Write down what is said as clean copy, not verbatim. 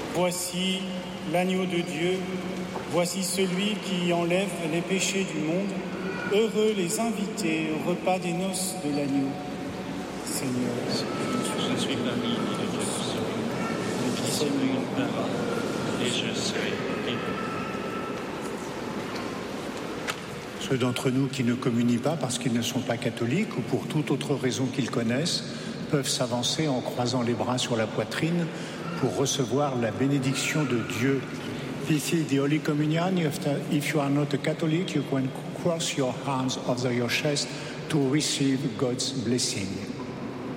Voici l'agneau de Dieu, voici celui qui enlève les péchés du monde. Heureux les invités au repas des noces de l'agneau. Seigneur, je suis parmi les personnes, mais dis-moi une parole, et je serai guéri. Ceux d'entre nous qui ne communient pas parce qu'ils ne sont pas catholiques ou pour toute autre raison qu'ils connaissent peuvent s'avancer en croisant les bras sur la poitrine pour recevoir la bénédiction de Dieu. This is the Holy Communion. If you are not a Catholic, you can cross your hands over your chest to receive God's blessing.